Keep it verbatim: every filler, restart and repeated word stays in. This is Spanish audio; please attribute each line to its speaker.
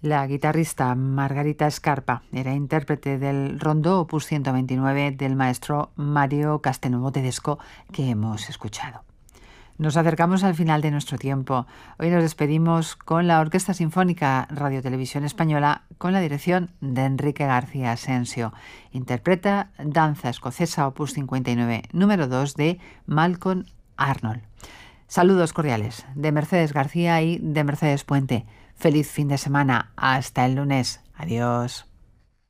Speaker 1: La guitarrista Margarita Scarpa era intérprete del rondó opus ciento veintinueve del maestro Mario Castelnuovo Tedesco que hemos escuchado. Nos acercamos al final de nuestro tiempo. Hoy nos despedimos con la Orquesta Sinfónica Radio Televisión Española con la dirección de Enrique García Asensio. Interpreta Danza Escocesa opus cincuenta y nueve, número dos de Malcolm Arnold. Saludos cordiales de Mercedes García y de Mercedes Puente. Feliz fin de semana. Hasta el lunes. Adiós.